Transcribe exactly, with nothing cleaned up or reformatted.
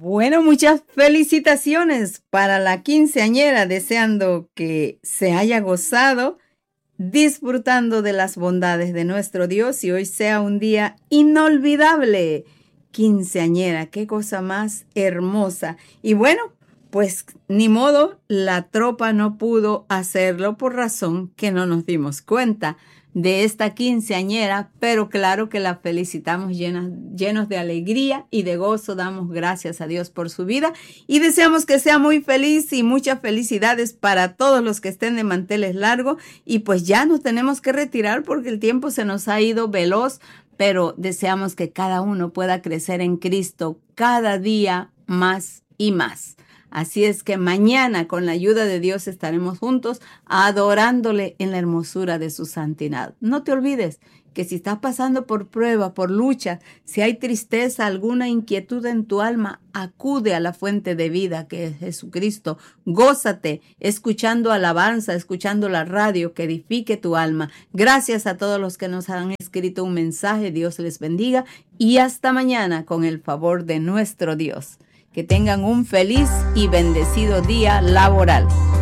Bueno, muchas felicitaciones para la quinceañera, deseando que se haya gozado, disfrutando de las bondades de nuestro Dios y hoy sea un día inolvidable. Quinceañera, qué cosa más hermosa. Y bueno, pues ni modo, la tropa no pudo hacerlo por razón que no nos dimos cuenta de esta quinceañera, pero claro que la felicitamos llenas, llenos de alegría y de gozo. Damos gracias a Dios por su vida y deseamos que sea muy feliz y muchas felicidades para todos los que estén de manteles largos. Y pues ya nos tenemos que retirar porque el tiempo se nos ha ido veloz, pero deseamos que cada uno pueda crecer en Cristo cada día más y más. Así es que mañana, con la ayuda de Dios, estaremos juntos adorándole en la hermosura de su santidad. No te olvides que si estás pasando por prueba, por lucha, si hay tristeza, alguna inquietud en tu alma, acude a la fuente de vida que es Jesucristo. Gózate escuchando alabanza, escuchando la radio que edifique tu alma. Gracias a todos los que nos han escrito un mensaje. Dios les bendiga y hasta mañana con el favor de nuestro Dios. Que tengan un feliz y bendecido día laboral.